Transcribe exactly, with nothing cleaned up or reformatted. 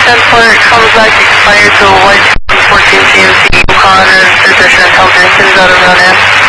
ten port comes back expired to White fourteen C M C, Yukon, and position intelligence is out of Ronan.